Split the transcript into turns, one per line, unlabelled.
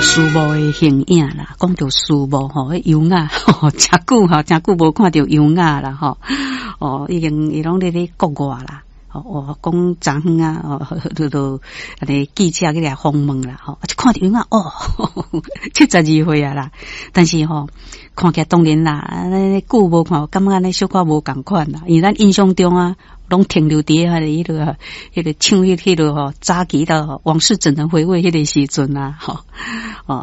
树木的形影啦，讲到树木吼，油画吼，真久无看到油画啦吼，已经伊拢咧国外啦。讲昨昏啊，就安尼记者去来访问啦，就看到油画72岁啊啦，但是看起来当然啦，久无看，感觉安尼小可无共款啦，因为咱印象中啊，拢停留伫迄个唱迄个早期的往事怎能回味迄个时阵啊，